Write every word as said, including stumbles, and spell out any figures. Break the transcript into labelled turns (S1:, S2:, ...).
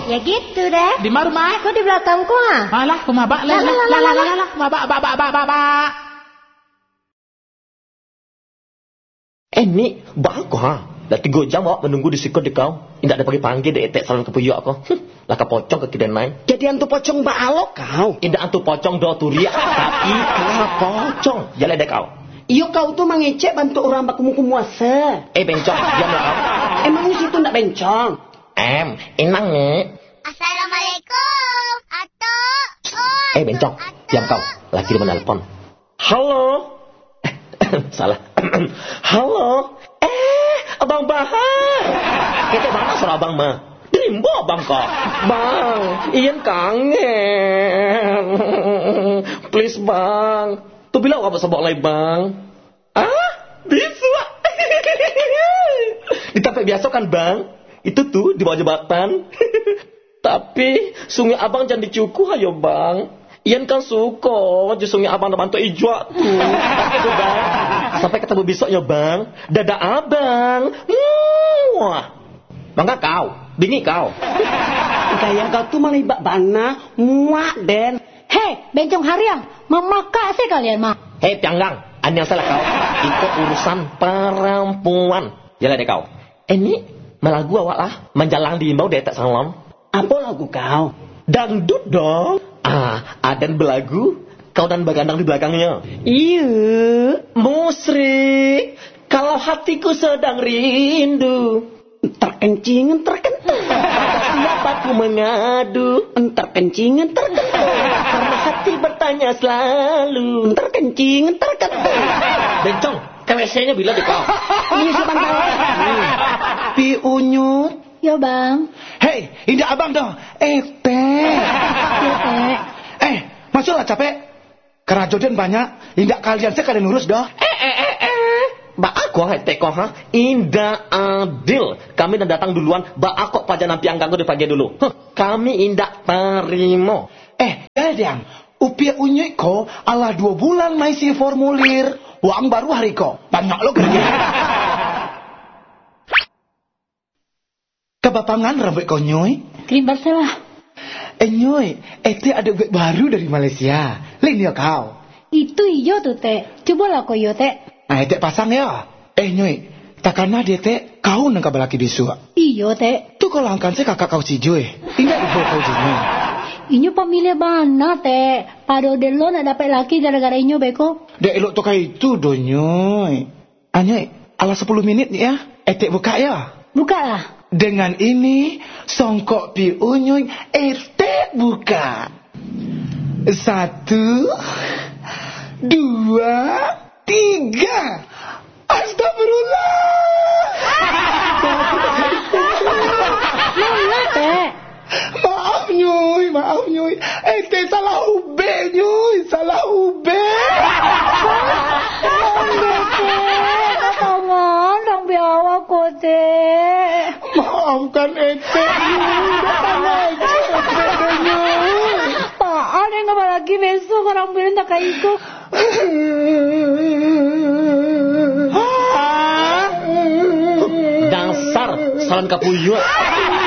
S1: Ya gitu deh.
S2: Di mana rumah?
S1: Kok di belakangku ah?
S2: Alah, rumah bak lah, lah, lah, lah, lah, lah, bak, bak, bak, bak, bak, bak.
S3: Eh, ni, bak aku ha. Dah tiga jam awak menunggu di sikut di kau. Tidak ada panggil-panggil dek etek salon kepuyuk aku. Hm, lah ke pocong ke kiden naik.
S4: Jadi antu pocong bak alok kau.
S3: Tidak antu pocong do turiak, tapi kau pocong. Jalan dek kau.
S4: Iyo kau tu mengecek bantu orang bak kumu-kumuasa.
S3: Eh, bencong, diam lah kau.
S4: Emang situ ndak bencong?
S3: Em, inang ni.
S5: Assalamualaikum. Atuk. Oh,
S3: Eh, bencong, diam kau. Lagi dia menelpon. Halo. Salah. Halo. Eh, Abang Bahar. Kita mana suara Abang mah? Dimbo Abang kok. Bang, Ian kangen. Please Bang. Tu bila apa sebab lagi Bang? Ah, bisa. Di tempat biasa kan Bang? Itu tuh di bawah jembatan. Tapi sungai Abang jangan dicukuh ayo Bang. Ian kan suka je sungai Abang dah bantu ijwa tu. Itu Bang. Sampai ketemu besok ya Bang. Dadah Abang. Wah. Bangga kau. Dingin kau.
S4: Gaya kau tu malah ibak bana. Muak Den.
S1: Hei, bencong harian. Memakak sih kalian mah.
S3: Hei Tianggang. Anda yang salah kau. Itu urusan perempuan. Jalan deh kau. Eh ni malah gua awak lah. Menjalang di imbau detek salam.
S4: Apa lagu kau?
S3: Dangdut dong. Ah, Aden belagu, kau dan bagandang di belakangnya.
S4: Iya.
S3: Musrik, kalau hatiku sedang rindu.
S4: Terkencingan terkentung.
S3: Pada siapa ku mengadu?
S4: Terkencingan terkentung.
S3: Karena hati bertanya selalu.
S4: Terkencingan terkentung.
S3: Bencong, K W C-nya bila di kau?
S4: Ini sebentar. Pi Unyut.
S1: Ya bang.
S6: Hei, ini abang dong. Eh, teh.
S1: Ya teh.
S6: Eh, masuklah capek. Kerajodan banyak. Indah kalian sekalian urus dah.
S3: Eh, eh, eh, eh. Ba aku hai teko ha. Indah adil. Kami dah datang duluan. Ba aku paja nampi angkangku di pagi dulu. Huh, kami indah terima.
S6: Eh, Dadiang. Upia unyek ko ala dua bulan maisi formulir. Uang baru hari ko. Banyak lo kerja. Kebapangan rambut kau nyoy?
S1: Krim Barcelah.
S6: Eh nyoy, ete ada web baru dari Malaysia. Lain ya kau.
S1: Itu iyo tuh teh. Cobalah kau iyo teh.
S6: Nah, ete pasang ya. Eh nyoy, takana dia teh kau nang kabalaki besok.
S1: Iyo teh.
S6: Tu kalau angkan saya kakak kau si Joy. Ingat ibu kau jino.
S1: Inyo pamilya mana teh? Pado delo nak dapat laki gara-gara inyo beko.
S6: Dek elok tu kai itu do nyoy. Anyoy, ala sepuluh menit ya. Ete buka ya.
S1: Buka lah.
S6: Dengan ini, songkok pi unyuy, ete buka. Satu, dua, tiga. Astagfirullah.
S1: Mana teh?
S6: Maaf nyuy, maaf nyuy. Ete salah ube nyuy, salah ube.
S1: Tangan, dong biawa ko teh.
S6: Maafkan ete nyuy, datang aja ete nyuy.
S1: Apaan yang nggak lagi besok orang bilang tak kayak itu.
S3: Dasar salon kapuyuk.